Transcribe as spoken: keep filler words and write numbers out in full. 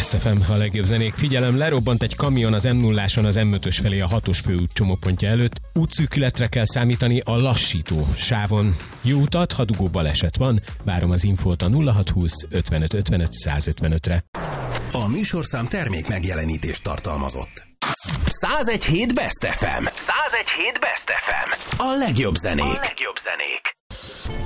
Best ef em, a legjobb zenék. Figyelem, lerobbant egy kamion az em nulláson az em ötös felé a hatos főút csomópontja előtt. Útszűkületre kell számítani a lassító sávon. Jó utat, ha dugó baleset van. Várom az infót a nulla hat húsz ötvenöt ötvenöt százötvenötre. A műsorszám termék megjelenítést tartalmazott. száz egy hét Best ef em. száz egy hét Best ef em. A legjobb zenék. A legjobb zenék.